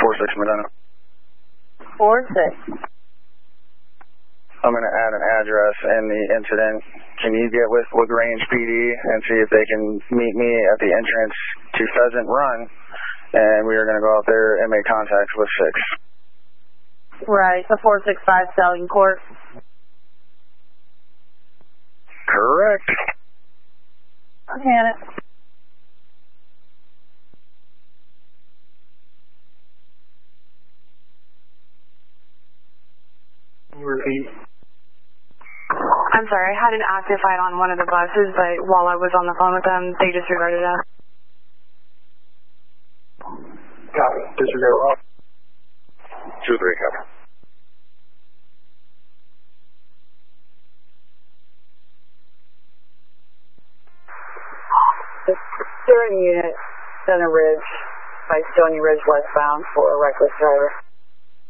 4-6 Medina. 4-6. I'm going to add an address in the incident. Can you get with LaGrange PD and see if they can meet me at the entrance to Pheasant Run? And we are going to go out there and make contact with 6. Right, the 465 Stallion Court. Correct. Janet. Repeat. I'm sorry, I had an active fight on one of the buses, but while I was on the phone with them, they disregarded us. Copy. Disregard. 2-3, copy. Steering unit, Center Ridge, by Stony Ridge westbound for a reckless driver.